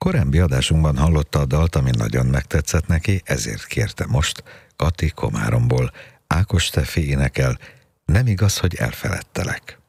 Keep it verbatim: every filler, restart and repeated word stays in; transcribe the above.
korábbi adásunkban hallotta a dalt, ami nagyon megtetszett neki, ezért kérte most Kati Komáromból. Ákos Steffi énekel, Nem igaz, hogy elfeledtelek.